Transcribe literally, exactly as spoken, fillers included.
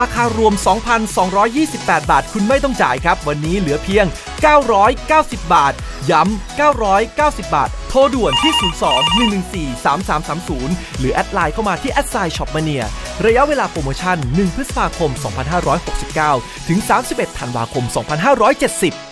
ราคารวม สองพันสองร้อยยี่สิบแปด บาทคุณไม่ต้องจ่ายครับวันนี้เหลือเพียงเก้าร้อยเก้าสิบบาทย้ำเก้าร้อยเก้าสิบบาทโทรด่วนที่ ศูนย์ สอง หนึ่ง หนึ่ง สี่ สาม สาม สาม ศูนย์ หรือแอดไลน์เข้ามาที่แอดไซน์ช็อปมาเนียระยะเวลาโปรโมชั่นหนึ่งพฤษภาคมสองพันห้าร้อยหกสิบเก้าถึงสามสิบเอ็ดธันวาคมสองพันห้าร้อยเจ็ดสิบ